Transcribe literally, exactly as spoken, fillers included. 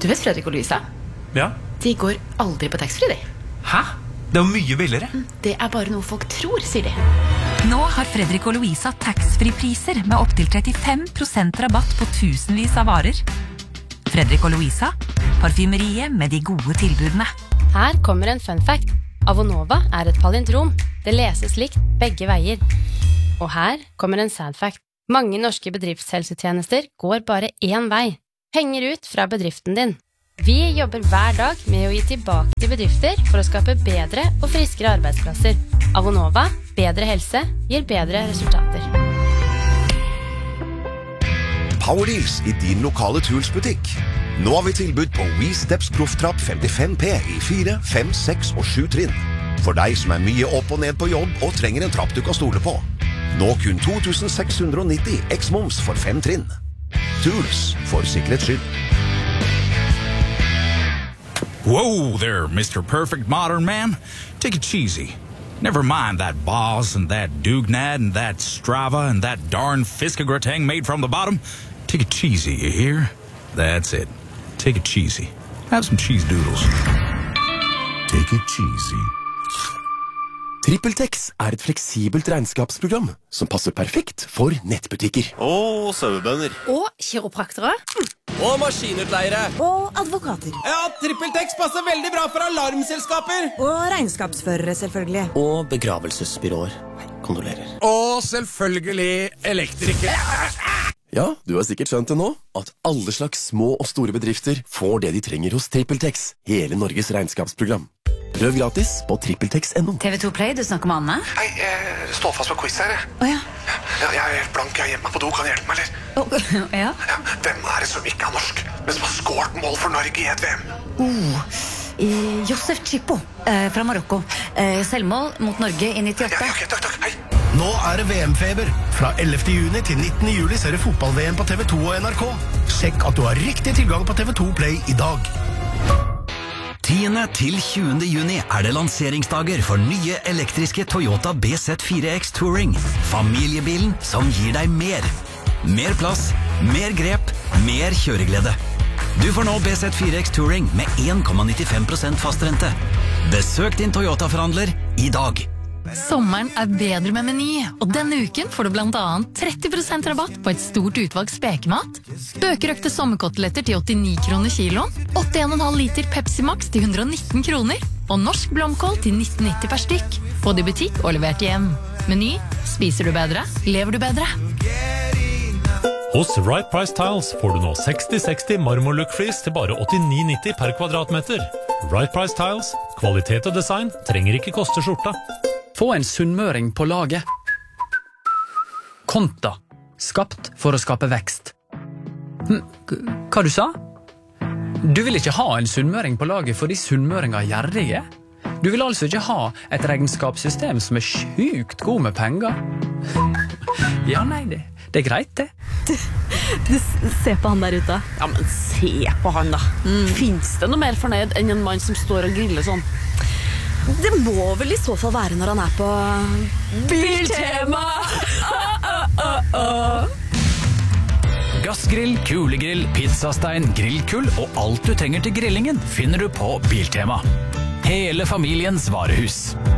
Du vet Fredrik og Louisa? Ja. De går aldri på taxfree, de. Hæ? Det er jo mye billigere. Det er bare noe folk tror, sier de. Nå har Fredrik og Louisa taxfree-priser med opp til trettifem prosent rabatt på tusenvis av varer. Fredrik og Louisa, parfymeriet med de gode tilbudene. Her kommer en fun fact. Avonova er et palindrom. Det leses likt begge veier. Og her kommer en sad fact. Mange norske bedriftshelsetjenester går bare én vei. Penger ut fra bedriften din. Vi jobber hver dag med å gi tilbake til bedrifter for å skape bedre og friskere arbeidsplasser. Avonova, bedre helse, gir bedre resultater. Powerdeals i din lokale Tools-butikk. Nå har vi tilbud på WeSteps Profftrapp femtifem P i fire, fem, seks og sju trinn. For deg som er mye opp og ned på jobb og trenger en trapp du kan stole på. Nå kun to tusen seks hundre nitti X-moms for fem trinn. Tools, for sikkerhets skyld. Whoa there, Mister Perfect Modern Man. Take it cheesy. Never mind that Boss and that Dugnad and that Strava and that darn Fiskegrateng made from the bottom. Take it cheesy, you hear? That's it. Take it cheesy. Have some cheese doodles. Take it cheesy. TrippelTex er et fleksibelt regnskapsprogram som passer perfekt for nettbutikker. Og sauebønder. Og kiropraktere. Og maskinutleiere. Og advokater. Ja, TrippelTex passer veldig bra for alarmselskaper. Og regnskapsførere, selvfølgelig. Og begravelsesbyråer. Kondolerer. Og selvfølgelig elektrikere. Ja, du har sikkert skjønt det nå, at alle slags små og store bedrifter får det de trenger hos TrippelTex, hele Norges regnskapsprogram. Prøv gratis på trippeltex punktum no. T V to Play, du snakker med Anne? Nei, jeg står fast på quiz her. Åja. Ja, jeg er helt blank, jeg er hjemme på do, kan du hjelpe meg, eller? Oh, ja. Ja, hvem er det som ikke er norsk, men som har skåret mål for Norge i et V M? Oh, eh, Josef Chippo, eh, fra Marokko. Eh, selvmål mot Norge i nittiåtte. Ja, ja, ok, takk, takk, hei. Nå er det V M-feber. Fra ellevte juni til nittende juli ser du fotball-V M på T V to og N R K. Sjekk at du har riktig tilgang på T V to Play i dag. tiende til tjuende juni er det lanseringsdager for nye elektriske Toyota B Z fire X Touring. Familiebilen som gir deg mer. Mer plass, mer grep, mer kjøreglede. Du får nå B Z fire X Touring med en komma nittifem prosent fastrente. Besøk din Toyota-forhandler i dag. Sommeren er bedre med Meny, og denne uken får du blant annet tretti prosent rabatt på et stort utvalg spekemat, bøkerøkte sommerkoteletter til åttini kroner kiloen, åttien komma fem liter Pepsi Max til hundre og nitten kroner, og norsk blomkål til nitten nitti per stykk. Få det i butikk og levert hjem. Meny, spiser du bedre, lever du bedre. Hos Right Price Tiles får du nå seksti seksti marmorlook-flis til bare åttini nitti per kvadratmeter. Right Price Tiles, kvalitet og design trenger ikke koste skjorta. Få en sunnmøring på laget. Konta. Skapt for å skape vekst. Hva du sa? Du vil ikke ha en sunnmøring på laget fordi sunnmøringer er gjerrige? Du vil altså ikke ha et regnskapssystem som er sjukt god med penger? Ja, nei, det, det er greit, det. Du, du ser på han der ute. Ja, men se på han da. Mm. Finns det noe mer fornøyd enn en mann som står og griller sånn? Det må vel i så fall være når han er på Biltema! Gassgrill, kulegrill, pizzastein, grillkull og alt du trenger til grillingen finner du på Biltema. Hele familiens varehus.